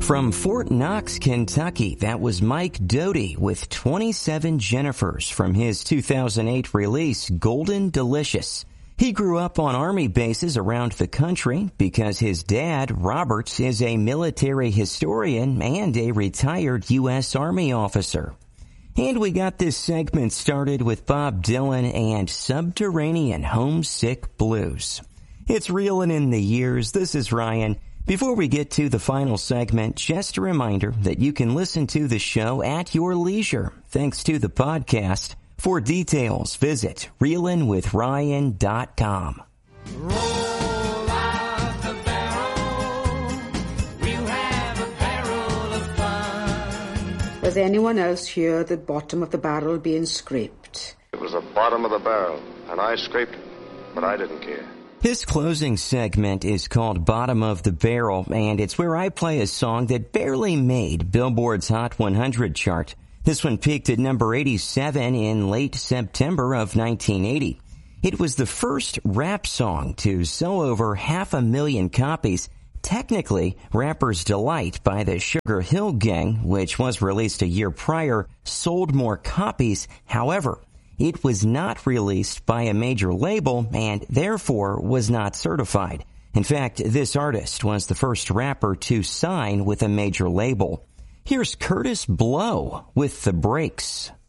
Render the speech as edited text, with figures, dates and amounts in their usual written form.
From Fort Knox, Kentucky, that was Mike Doughty with 27 Jennifers from his 2008 release, Golden Delicious. He grew up on Army bases around the country because his dad, Robert, is a military historian and a retired U.S. Army officer. And we got this segment started with Bob Dylan and Subterranean Homesick Blues. It's Reelin' in the Years. This is Ryan. Before we get to the final segment, just a reminder that you can listen to the show at your leisure, thanks to the podcast. For details, visit reelinwithryan.com. Roll out the barrel, we'll have a barrel of fun. Does anyone else hear the bottom of the barrel being scraped? It was the bottom of the barrel, and I scraped it, but I didn't care. This closing segment is called Bottom of the Barrel, and it's where I play a song that barely made Billboard's Hot 100 chart. This one peaked at number 87 in late September of 1980. It was the first rap song to sell over 500,000 copies. Technically, Rapper's Delight by the Sugar Hill Gang, which was released a year prior, sold more copies. However, it was not released by a major label and therefore was not certified. In fact, this artist was the first rapper to sign with a major label. Here's Curtis Blow with The Breaks.